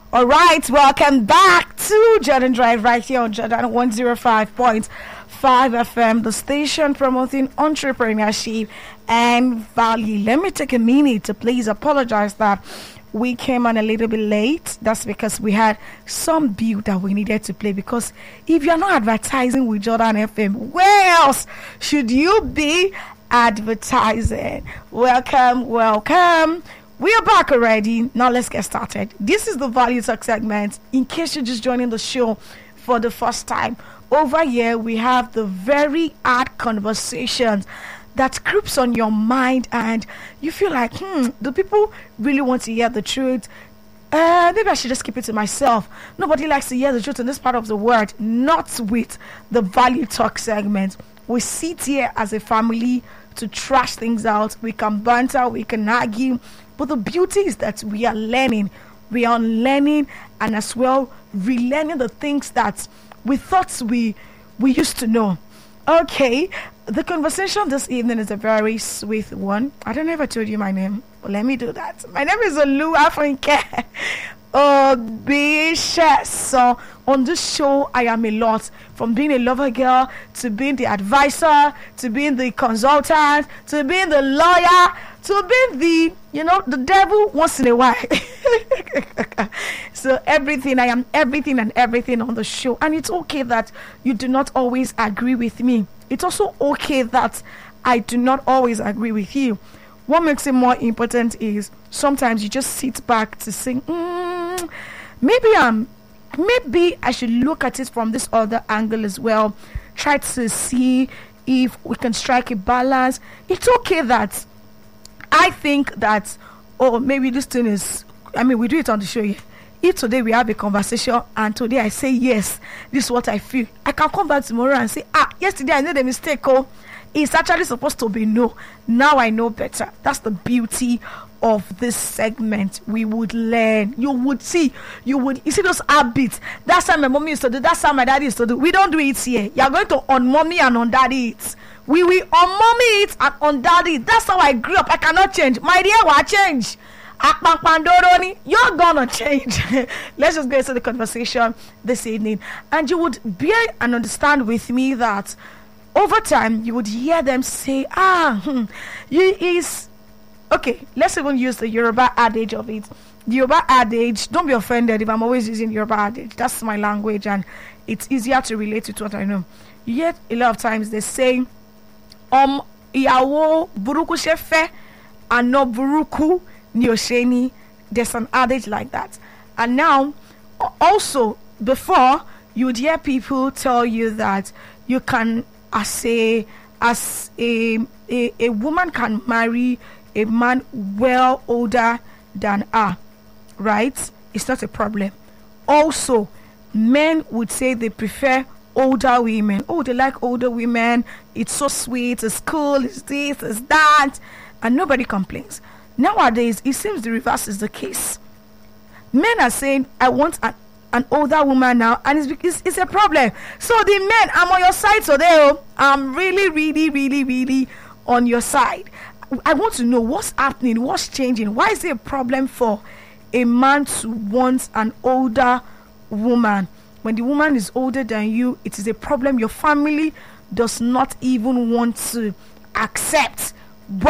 All right, welcome back to Jordan Drive right here on Jordan 105.5 FM, the station promoting entrepreneurship and value. Let me take a minute to please apologize that we came on a little bit late. That's because we had some bill that we needed to play. Because if you're not advertising with Jordan FM, where else should you be advertising? Welcome. We are back already. Now let's get started. This is the Value Talk segment. In case you're just joining the show for the first time, over here we have the very hard conversations that creeps on your mind and you feel like, do people really want to hear the truth? Maybe I should just keep it to myself. Nobody likes to hear the truth in this part of the world. Not with the Value Talk segment. We sit here as a family to trash things out. We can banter, we can argue, but the beauty is that we are learning, we are unlearning, and as well relearning the things that we thought we used to know. Okay, the conversation this evening is a very sweet one. I don't know if I told you my name, but let me do that. My name is Olu Afonke Obisha. So on this show, I am a lot, from being a lover girl to being the advisor, to being the consultant, to being the lawyer, to being the devil once in a while. So everything, I am everything and everything on the show. And it's okay that you do not always agree with me. It's also okay that I do not always agree with you. What makes it more important is sometimes you just sit back to think, maybe I should look at it from this other angle as well. Try to see if we can strike a balance. It's okay that I think that, maybe this thing is, we do it on the show here. If today we have a conversation and today I say yes, this is what I feel, I can come back tomorrow and say, yesterday I made a mistake. It's actually supposed to be no. Now I know better. That's the beauty of this segment. We would learn. You see those habits. That's how my mommy used to do. That's how my daddy used to do. We don't do it here. You're going to on mommy and on daddy it. We will on mommy it and on daddy. That's how I grew up. I cannot change. My dear, what change? You're gonna change. Let's just go into the conversation this evening, and you would bear and understand with me that over time you would hear them say, okay, let's even use the Yoruba adage of it. The Yoruba adage, don't be offended if I'm always using Yoruba adage. That's my language and it's easier to relate to what I know. Yet a lot of times they say ìyàwó burúkú ṣe fẹ́ àna burúkú ni ò ṣe ní. There's an adage like that. And now also before you would hear people tell you that you can as a woman can marry a man well older than her, right? It's not a problem. Also, men would say they prefer older women. They like older women. It's so sweet, it's cool, it's this, it's that, and nobody complains. Nowadays, it seems the reverse is the case. Men are saying, I want an older woman now, and it's a problem. So the men, I'm on your side today. I'm really, really, really, really on your side. I want to know what's happening, what's changing. Why is it a problem for a man to want an older woman? When the woman is older than you, it is a problem your family does not even want to accept.